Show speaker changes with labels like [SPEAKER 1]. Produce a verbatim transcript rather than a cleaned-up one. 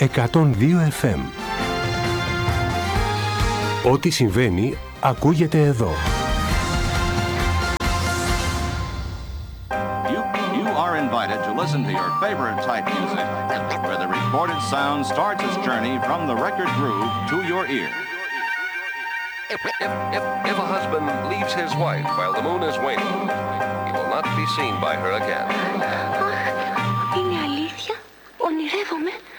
[SPEAKER 1] εκατόν δύο εφ εμ. Ό,τι συμβαίνει ακούγεται εδώ.
[SPEAKER 2] You, you are invited to listen to your favorite type music, where the recorded sound starts its journey from the record groove to your ear.
[SPEAKER 3] If, if, if, if a husband leaves his wife while the moon is waning, he will not be seen by her again.
[SPEAKER 4] Είναι αλήθεια? Ονειρεύομαι?